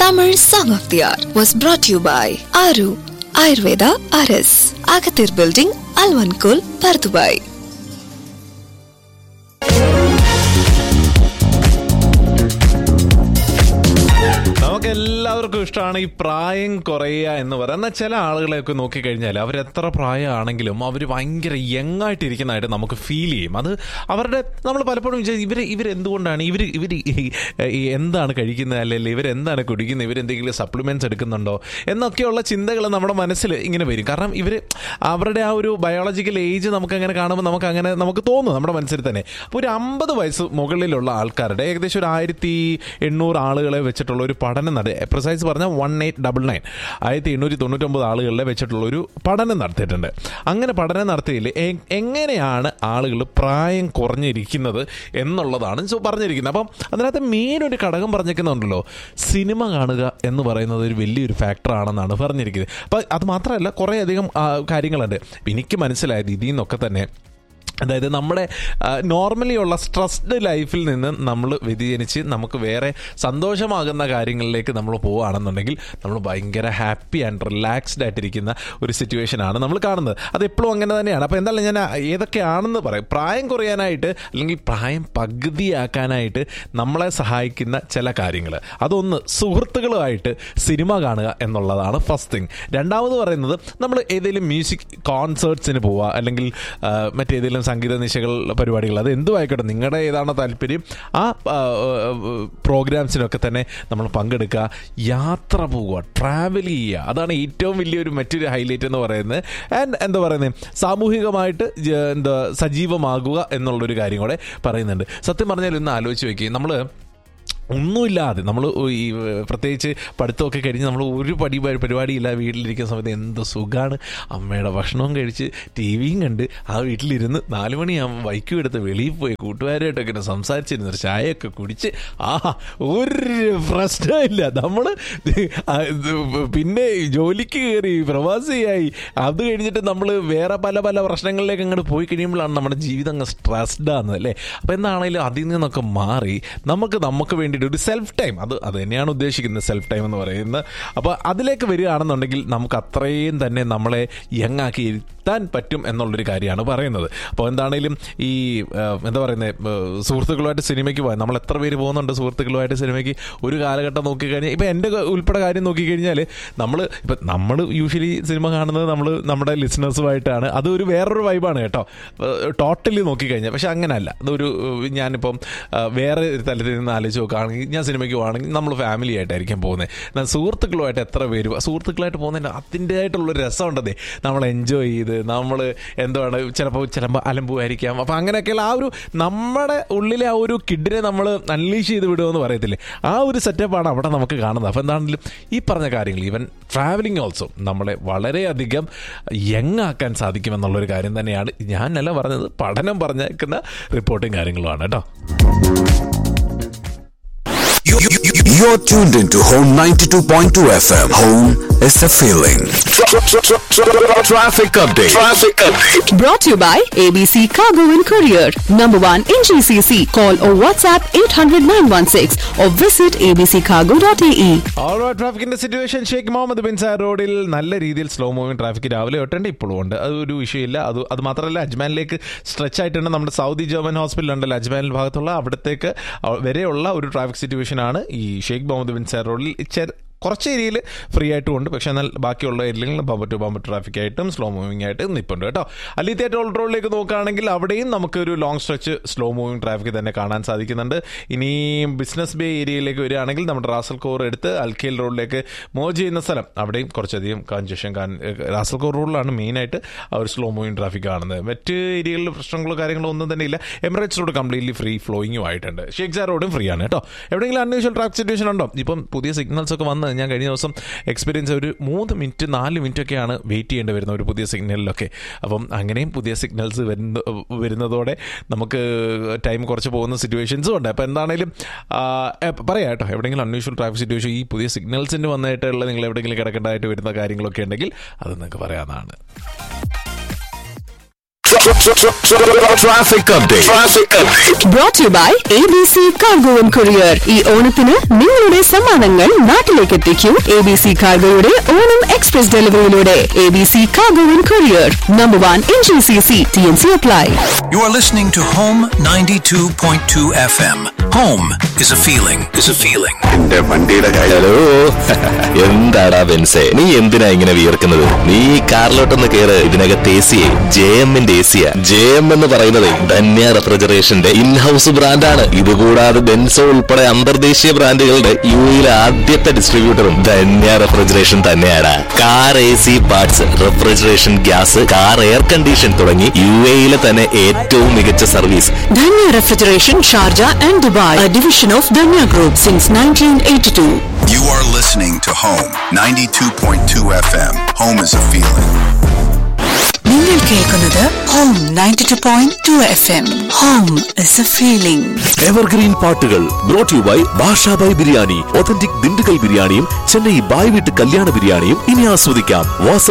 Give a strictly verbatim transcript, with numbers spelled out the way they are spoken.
Tamil Song of the Hour was brought to you by Aru Ayurveda R S, Agathir Building, Alvankul, Pardubai. നമുക്ക് എല്ലാവർക്കും ഇഷ്ടമാണ് ഈ പ്രായം കുറയുക എന്ന് പറയുന്ന. ചില ആളുകളെയൊക്കെ നോക്കിക്കഴിഞ്ഞാൽ അവരെത്ര പ്രായമാണെങ്കിലും അവർ ഭയങ്കര യങ് ആയിട്ടിരിക്കുന്നതായിട്ട് നമുക്ക് ഫീൽ ചെയ്യും. അത് അവരുടെ നമ്മൾ പലപ്പോഴും വിചാരിക്കും ഇവർ ഇവരെന്തുകൊണ്ടാണ് ഇവർ ഇവർ എന്താണ് കഴിക്കുന്നത്, അല്ലെങ്കിൽ ഇവരെന്താണ് കുടിക്കുന്നത്, ഇവരെന്തെങ്കിലും സപ്ലിമെൻറ്റ്സ് എടുക്കുന്നുണ്ടോ എന്നൊക്കെയുള്ള ചിന്തകൾ നമ്മുടെ മനസ്സിൽ ഇങ്ങനെ വരും. കാരണം ഇവർ അവരുടെ ആ ഒരു ബയോളജിക്കൽ ഏജ് നമുക്കങ്ങനെ കാണുമ്പോൾ നമുക്ക് അങ്ങനെ നമുക്ക് തോന്നും നമ്മുടെ മനസ്സിൽ തന്നെ. അപ്പോൾ ഒരു അമ്പത് വയസ്സ് മുകളിലുള്ള ആൾക്കാരുടെ ഏകദേശം ഒരു ആയിരത്തി എണ്ണൂറ് ആളുകളെ വെച്ചിട്ടുള്ള ഒരു പഠനം നടത്തി, പ്രിസൈസ് പറഞ്ഞാൽ വൺ എയ്റ്റ് ഡബിൾ നയൻ ആയിരത്തി എണ്ണൂറ്റി തൊണ്ണൂറ്റൊമ്പത് ആളുകളിലെ വെച്ചിട്ടുള്ള ഒരു പഠനം നടത്തിയിട്ടുണ്ട്. അങ്ങനെ പഠനം നടത്തിയതിൽ എങ്ങനെയാണ് ആളുകൾ പ്രായം കുറഞ്ഞിരിക്കുന്നത് എന്നുള്ളതാണ് പറഞ്ഞിരിക്കുന്നത്. അപ്പം അതിനകത്ത് മെയിൻ ഒരു ഘടകം പറഞ്ഞിരിക്കുന്നുണ്ടല്ലോ, സിനിമ കാണുക എന്ന് പറയുന്നത് ഒരു വലിയൊരു ഫാക്ടറാണെന്നാണ് പറഞ്ഞിരിക്കുന്നത്. അപ്പം അത് മാത്രമല്ല കുറേയധികം കാര്യങ്ങളുണ്ട്. എനിക്ക് മനസ്സിലായത് ഇതിൽ നിന്നൊക്കെ തന്നെ, അതായത് നമ്മുടെ നോർമലി ഉള്ള സ്ട്രെസ്ഡ് ലൈഫിൽ നിന്ന് നമ്മൾ വ്യതിചലിച്ച് നമുക്ക് വേറെ സന്തോഷമാകുന്ന കാര്യങ്ങളിലേക്ക് നമ്മൾ പോവുകയാണെന്നുണ്ടെങ്കിൽ നമ്മൾ ഭയങ്കര ഹാപ്പി ആൻഡ് റിലാക്സ്ഡ് ആയിട്ടിരിക്കുന്ന ഒരു സിറ്റുവേഷനാണ് നമ്മൾ കാണുന്നത്. അതെപ്പോഴും അങ്ങനെ തന്നെയാണ്. അപ്പോൾ എന്തായാലും ഞാൻ ഏതൊക്കെയാണെന്ന് പറയും. പ്രായം കുറയാനായിട്ട് അല്ലെങ്കിൽ പ്രായം പകുതിയാക്കാനായിട്ട് നമ്മളെ സഹായിക്കുന്ന ചില കാര്യങ്ങൾ, അതൊന്ന് സുഹൃത്തുക്കളുമായിട്ട് സിനിമ കാണുക എന്നുള്ളതാണ് ഫസ്റ്റ് തിങ്. രണ്ടാമത് പറയുന്നത് നമ്മൾ ഏതെങ്കിലും മ്യൂസിക് കോൺസേർട്സിന് പോവുക, അല്ലെങ്കിൽ മറ്റേതെങ്കിലും സംഗീത നിശകൾ പരിപാടികൾ, അത് എന്തുമായിക്കോട്ടെ, നിങ്ങളുടെ ഏതാണോ താല്പര്യം ആ പ്രോഗ്രാംസിനൊക്കെ തന്നെ നമ്മൾ പങ്കെടുക്കുക. യാത്ര പോവുക, ട്രാവൽ ചെയ്യുക, അതാണ് ഏറ്റവും വലിയൊരു മറ്റൊരു ഹൈലൈറ്റ് എന്ന് പറയുന്നത്. ആൻഡ് എന്താ പറയുന്നത്, സാമൂഹികമായിട്ട് എന്താ സജീവമാകുക എന്നുള്ളൊരു കാര്യം കൂടെ പറയുന്നുണ്ട്. സത്യം പറഞ്ഞാൽ ഒന്ന് ആലോചിച്ച് വയ്ക്കുക, നമ്മൾ ഒന്നുമില്ലാതെ നമ്മൾ ഈ പ്രത്യേകിച്ച് പഠിത്തമൊക്കെ കഴിഞ്ഞ് നമ്മൾ ഒരു പടി പരിപാടിയില്ല വീട്ടിലിരിക്കുന്ന സമയത്ത് എന്ത് സുഖമാണ്. അമ്മയുടെ ഭക്ഷണവും കഴിച്ച് ടി വിയും കണ്ട് ആ വീട്ടിലിരുന്ന് നാല് മണിയാകുമ്പോൾ ബൈക്കും എടുത്ത് വെളിയിൽ പോയി കൂട്ടുകാരായിട്ടൊക്കെ ഇങ്ങനെ സംസാരിച്ചിരുന്ന ഒരു ചായയൊക്കെ കുടിച്ച് ആഹാ ഒരു പ്രശ്നമില്ല. നമ്മൾ പിന്നെ ജോലിക്ക് കയറി പ്രവാസിയായി അത് കഴിഞ്ഞിട്ട് നമ്മൾ വേറെ പല പല പ്രശ്നങ്ങളിലേക്ക് അങ്ങോട്ട് പോയി കഴിയുമ്പോഴാണ് നമ്മുടെ ജീവിതം അങ്ങ് സ്ട്രെസ്ഡ് ആകുന്നത് അല്ലേ. അപ്പോൾ എന്താണെങ്കിലും അതിൽ നിന്നൊക്കെ മാറി നമുക്ക് നമുക്ക് വേണ്ടി ഒരു സെൽഫ് ടൈം, അത് അത് തന്നെയാണ് ഉദ്ദേശിക്കുന്നത് സെൽഫ് ടൈം എന്ന് പറയുന്നത്. അപ്പോൾ അതിലേക്ക് വരികയാണെന്നുണ്ടെങ്കിൽ നമുക്ക് അത്രയും തന്നെ നമ്മളെ യങ് ആക്കി ഇരുത്താൻ പറ്റും എന്നുള്ളൊരു കാര്യമാണ് പറയുന്നത്. അപ്പോൾ എന്താണെങ്കിലും ഈ എന്താ പറയുന്നത്, സുഹൃത്തുക്കളുമായിട്ട് സിനിമയ്ക്ക് പോകാൻ നമ്മൾ എത്ര പേര് പോകുന്നുണ്ട് സുഹൃത്തുക്കളുമായിട്ട് സിനിമയ്ക്ക്. ഒരു കാലഘട്ടം നോക്കിക്കഴിഞ്ഞാൽ ഇപ്പോൾ എൻ്റെ ഉൾപ്പെടെ കാര്യം നോക്കിക്കഴിഞ്ഞാൽ നമ്മൾ ഇപ്പം നമ്മൾ യൂഷ്വലി സിനിമ കാണുന്നത് നമ്മൾ നമ്മുടെ ലിസണേഴ്സുമായിട്ടാണ്. അതൊരു വേറൊരു വൈബാണ് കേട്ടോ ടോട്ടലി നോക്കിക്കഴിഞ്ഞാൽ. പക്ഷെ അങ്ങനെയല്ല, അതൊരു ഞാനിപ്പം വേറെ തലത്തിൽ നിന്ന് ആലോചിച്ച് നോക്കുകയാണെങ്കിൽ, ഞാൻ സിനിമയ്ക്ക് പോകുകയാണെങ്കിൽ നമ്മൾ ഫാമിലി ആയിട്ടായിരിക്കും പോകുന്നത്. എന്നാൽ സുഹൃത്തുക്കളുമായിട്ട് എത്ര പേര് സുഹൃത്തുക്കളായിട്ട് പോകുന്നതിൻ്റെ അതിൻ്റേതായിട്ടുള്ളൊരു രസമുണ്ടതേ. നമ്മൾ എൻജോയ് ചെയ്ത് നമ്മൾ എന്താണ് ചിലപ്പോൾ ചിലപ്പോൾ അലമ്പുമായിരിക്കാം. അപ്പോൾ അങ്ങനെയൊക്കെയുള്ള ആ ഒരു നമ്മുടെ ഉള്ളിലെ ആ ഒരു കിഡിനെ നമ്മൾ അൺലീഷ് ചെയ്ത് വിടുമെന്ന് പറയത്തില്ലേ, ആ ഒരു സെറ്റപ്പാണ് അവിടെ നമുക്ക് കാണുന്നത്. അപ്പോൾ എന്താണെങ്കിലും ഈ പറഞ്ഞ കാര്യങ്ങൾ, ഈവൻ ട്രാവലിംഗ് ഓൾസോ നമ്മളെ വളരെയധികം യങ് ആക്കാൻ സാധിക്കുമെന്നുള്ളൊരു കാര്യം തന്നെയാണ് ഞാനല്ല പറഞ്ഞത്, പഠനം പറഞ്ഞേക്കുന്ന റിപ്പോർട്ടും കാര്യങ്ങളുമാണ് കേട്ടോ. You're tuned into Home ninety-two point two F M. Home is a feeling. Traffic update. Traffic update. Brought to you by A B C Cargo and Courier. Number one in G C C. Call or WhatsApp eight hundred nine one six or visit a b c cargo dot a e. Alright, ട്രാഫിക്കിന്റെ situation Sheikh Muhammad bin sir റോഡിൽ നല്ല രീതിയിൽ slow moving traffic രാവിലെ തൊട്ടുണ്ട് ഇപ്പോഴും ഉണ്ട്. അതൊരു വിഷയമില്ല. അത് അത് മാത്രമല്ല അജ്മാനിലേക്ക് സ്ട്രെച്ച് ആയിട്ടുണ്ട്. നമ്മുടെ സൗദി ജർമ്മൻ ഹോസ്പിറ്റൽ ഉണ്ടല്ലോ അജ്മാനിൽ ഭാഗത്തുള്ള, അവിടത്തേക്ക് വരെയുള്ള ഒരു ട്രാഫിക് സിറ്റുവേഷൻ ആണ് ഈ ഷെയ്ഖ് മുഹമ്മദ് ബിൻ സാർ റോഡിൽ. കുറച്ച് ഏരിയയിൽ ഫ്രീ ആയിട്ടും ഉണ്ട്, പക്ഷേ എന്നാൽ ബാക്കിയുള്ള ഏരിയകളിൽ ബമ്പർ ടു ബമ്പർ ട്രാഫിക് ആയിട്ടും സ്ലോ മൂവിംഗ് ആയിട്ട് നിൽപ്പുണ്ട് കേട്ടോ. അലിത്തെ ടോൾ റോഡിലേക്ക് നോക്കുകയാണെങ്കിൽ അവിടെയും നമുക്കൊരു long stretch slow moving traffic തന്നെ കാണാൻ സാധിക്കുന്നുണ്ട്. ഇനി ബിസിനസ് ബേ ഏരിയയിലേക്ക് വരികയാണെങ്കിൽ നമ്മുടെ റാസൽ കോർ എടുത്ത് അൽഖേൽ റോഡിലേക്ക് മോജ് ചെയ്യുന്ന സ്ഥലം, അവിടെയും കുറച്ചധികം കൺജഷൻ. റാസൽ കോർ റോഡിലാണ് മെയിനായിട്ട് ആ ഒരു സ്ലോ മൂവിംഗ് ട്രാഫിക് കാണുന്നത്. മറ്റ് ഏരിയകളിൽ പ്രശ്നങ്ങളോ കാര്യങ്ങളോ ഒന്നും തന്നെ ഇല്ല. എമിറേറ്റ്സ് റോഡ് കംപ്ലീറ്റ്ലി ഫ്രീ ഫ്ലോയിങ്ങും ആയിട്ടുണ്ട്. ഷേഖ് സാർ റോഡും ഫ്രീ ആണ് കേട്ടോ. എവിടെയെങ്കിലും അൺയൂഷ്വൽ ട്രാഫിക് സിറ്റുവേഷൻ ഉണ്ടോ? ഇപ്പം പുതിയ സിഗ്നൽസ് ഒക്കെ വന്ന് ഞാൻ കഴിഞ്ഞ ദിവസം എക്സ്പീരിയൻസ് ഒരു മൂന്ന് മിനിറ്റ് നാല് മിനിറ്റ് ഒക്കെയാണ് വെയിറ്റ് ചെയ്യേണ്ടി വരുന്ന ഒരു പുതിയ സിഗ്നലിലൊക്കെ. അപ്പം അങ്ങനെയും പുതിയ സിഗ്നൽസ് വരുന്ന വരുന്നതോടെ നമുക്ക് ടൈം കുറച്ച് പോകുന്ന സിറ്റുവേഷൻസും ഉണ്ട്. അപ്പോൾ എന്താണെങ്കിലും പറയാം കേട്ടോ, എവിടെയെങ്കിലും അൺയൂഷ്വൽ ട്രാഫിക് സിറ്റുവേഷൻ ഈ പുതിയ സിഗ്നൽസിന് വന്നിട്ടുള്ള നിങ്ങൾ എവിടെയെങ്കിലും കിടക്കേണ്ടതായിട്ട് വരുന്ന കാര്യങ്ങളൊക്കെ ഉണ്ടെങ്കിൽ അത് നിങ്ങൾക്ക് പറയാവുന്നതാണ്. Traffic update. Traffic update. Brought to you by A B C Cargo and Courier. ഈ ഓണത്തിന് നിങ്ങളുടെ സമ്മാനങ്ങൾ നാട്ടിലേക്ക് എത്തിക്കൂ A B C Cargoയുടെ Onam express ഡെലിവറിയിലൂടെ. A B C Cargo and Courier, number one in G C C. T N C apply. You are listening to Home ninety-two point two F M. Home is a feeling. Is a feeling. എന്റെ വണ്ടിയുടെ hello എന്താടാ ബെൻസേ, നീ എന്തിനാ ഇങ്ങനെ വിയർക്കുന്നത്? നീ കാറിലോട്ടൊന്ന് കേറ്. ഇതിനകത്ത് A സിയെ ജെ എമ്മിന്റെ എ സിയാ. ജെ എം എന്ന് പറയുന്നത് ധന്യ റെഫ്രിജറേഷന്റെ ഇൻഹൌസ് ബ്രാൻഡാണ്. ഇതുകൂടാതെ ബെൻസോ ഉൾപ്പെടെ അന്തർദേശീയ ബ്രാൻഡുകളുടെ യു എയിലെ ആദ്യത്തെ ഡിസ്ട്രിബ്യൂട്ടറും ധന്യ റെഫ്രിജറേഷൻ തന്നെയാണ്. Car A C parts, refrigeration, gas, car air condition തുടങ്ങി യു എയിലെ തന്നെ ഏറ്റവും മികച്ച service. Dhanya Refrigeration, Sharjah and Dubai, a division of Dhanya Group since nineteen eighty-two. You are listening to Home ninety-two point two F M. Home is a feeling. നിങ്ങൾ കേൾക്കുന്നത് home ninety-two point two F M. Home is a feeling. Evergreen പാട്ടുകൾ brought you by Basha Bhai biryani. Authentic Dindigul ബിരിയാണിയും Chennai bye വീട്ട് കല്യാണ ബിരിയാണിയും ഇനി ആസ്വദിക്കാം. വാസൽ